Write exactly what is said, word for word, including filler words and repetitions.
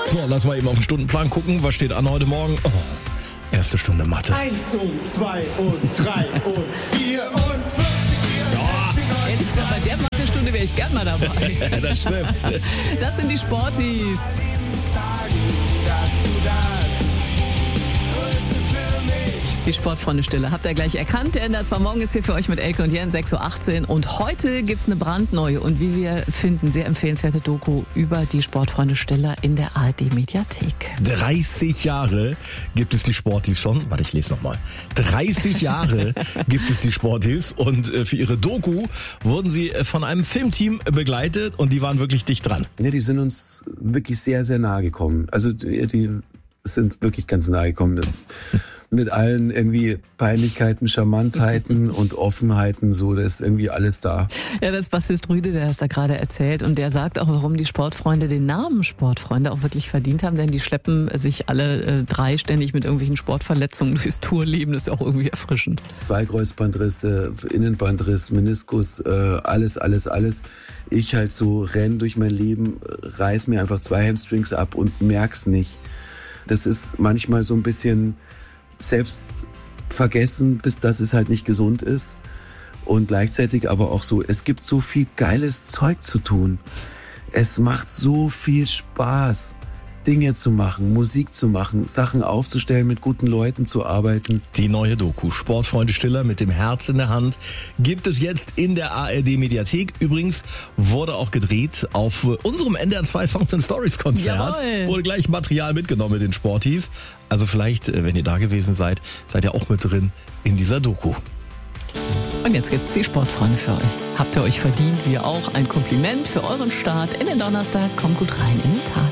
So, lass mal eben auf den Stundenplan gucken. Was steht an heute Morgen? Oh, erste Stunde Mathe. Eins und zwei und drei und vier und fünf. Ehrlich gesagt, bei der Mathestunde wäre ich gern mal dabei. Ja, das stimmt. Das sind die Sportis. Die Sportfreunde Stille. Habt ihr gleich erkannt. Der N D R zwei Morgen ist hier für euch mit Elke und Jens, sechs Uhr achtzehn. Und heute gibt's eine brandneue und wie wir finden, sehr empfehlenswerte Doku über die Sportfreunde Stille in der A R D-Mediathek. dreißig Jahre gibt es die Sportis schon. Warte, ich lese nochmal. dreißig Jahre gibt es die Sportis und für ihre Doku wurden sie von einem Filmteam begleitet und die waren wirklich dicht dran. Ja, die sind uns wirklich sehr, sehr nahe gekommen. Also die, die sind wirklich ganz nahe gekommen. Mit allen irgendwie Peinlichkeiten, Charmantheiten und Offenheiten, so, da ist irgendwie alles da. Ja, das ist Bassist Rüde, der das da gerade erzählt und der sagt auch, warum die Sportfreunde den Namen Sportfreunde auch wirklich verdient haben, denn die schleppen sich alle äh, drei ständig mit irgendwelchen Sportverletzungen durchs Tourleben, das ist auch irgendwie erfrischend. Zwei Kreuzbandrisse, Innenbandriss, Meniskus, äh, alles, alles, alles. Ich halt so renn durch mein Leben, reiß mir einfach zwei Hamstrings ab und merk's nicht. Das ist manchmal so ein bisschen selbst vergessen, bis dass es halt nicht gesund ist. Und gleichzeitig aber auch so, es gibt so viel geiles Zeug zu tun. Es macht so viel Spaß, Dinge zu machen, Musik zu machen, Sachen aufzustellen, mit guten Leuten zu arbeiten. Die neue Doku Sportfreunde Stiller mit dem Herz in der Hand gibt es jetzt in der A R D-Mediathek. Übrigens wurde auch gedreht auf unserem N D R zwei Songs and Stories Konzert. Jawohl. Wurde gleich Material mitgenommen mit den Sportis. Also vielleicht, wenn ihr da gewesen seid, seid ihr auch mit drin in dieser Doku. Und jetzt gibt's die Sportfreunde für euch. Habt ihr euch verdient, wir auch. Ein Kompliment für euren Start in den Donnerstag. Kommt gut rein in den Tag.